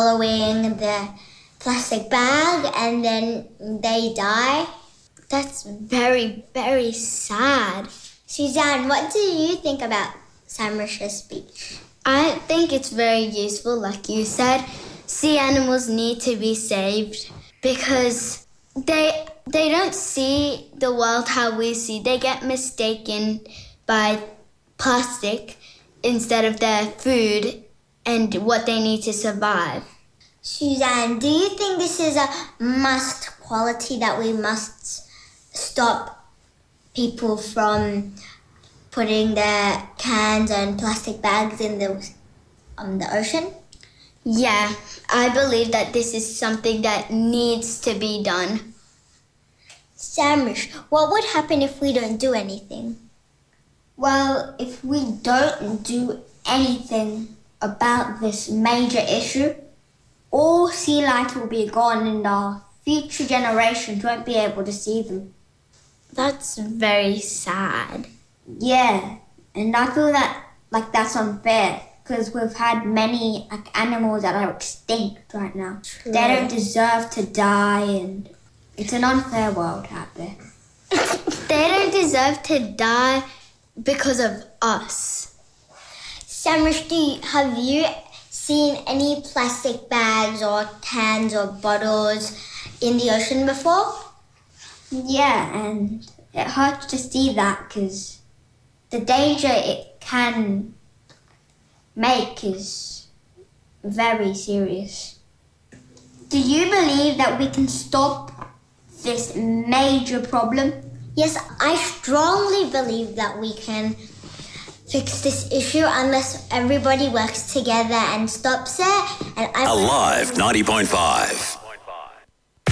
swallowing the plastic bag and then they die. That's very, very sad. Suzanne, what do you think about Samrish's speech? I think it's very useful, like you said. Sea animals need to be saved because they don't see the world how we see. They get mistaken by plastic instead of their food and what they need to survive. Suzanne, do you think this is a must quality that we must stop people from putting their cans and plastic bags in the ocean? Yeah, I believe that this is something that needs to be done. Samrish, what would happen if we don't do anything? Well, if we don't do anything about this major issue, all sea life will be gone and our future generations won't be able to see them. That's very sad. Yeah, and I feel that that's unfair because we've had many animals that are extinct right now. True. They don't deserve to die and it's an unfair world out there. They don't deserve to die because of us. Samrish, have you seen any plastic bags or cans or bottles in the ocean before? Yeah, and it hurts to see that because the danger it can make is very serious. Do you believe that we can stop this major problem? Yes, I strongly believe that we can fix this issue unless everybody works together and stops it. And Alive 90.5.